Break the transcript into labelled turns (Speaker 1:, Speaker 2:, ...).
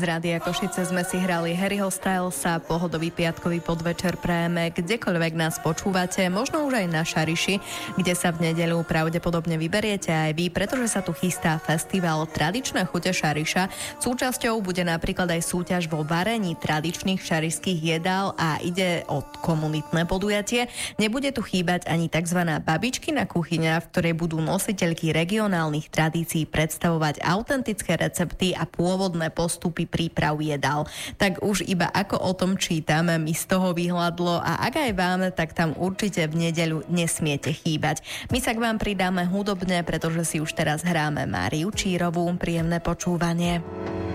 Speaker 1: Z Rádia Košice sme si hrali Harryho Stylesa, pohodový piatkový podvečer prajeme, kdekoľvek nás počúvate, možno už aj na Šariši, kde sa v nedeľu pravdepodobne vyberiete aj vy, pretože sa tu chystá festival Tradičná chute Šariša. Súčasťou bude napríklad aj súťaž vo varení tradičných šarišských jedál a ide o komunitné podujatie. Nebude tu chýbať ani tzv. Babičkina kuchyňa, v ktorej budú nositeľky regionálnych tradícií predstavovať autentické recepty a pôvodné postupy príprav jedál. Tak už iba ako o tom čítam, mi z toho vyhľadlo a ak aj vám, tak tam určite v nedeľu nesmiete chýbať. My sa k vám pridáme hudobne, pretože si už teraz hráme Máriu Čírovú. Príjemné počúvanie.